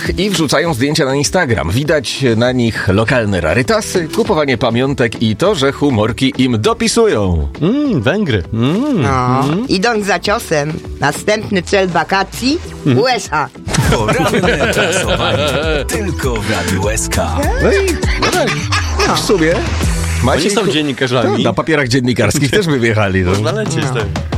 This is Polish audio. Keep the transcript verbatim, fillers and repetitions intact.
TikTok i wrzucają zdjęcia na Instagram. Widać na nich lokalne rarytasy, kupowanie pamiątek i to, że humorki im dopisują. Mmm, Węgry. Mm, No, mm. idąc za ciosem, następny cel wakacji U S A. Poranne czasowanie tylko w Radiu S K. No i no tak, w sumie Oni Maciej, są dziennikarzami. na papierach dziennikarskich też by wjechali. No. Można lecieć, tak.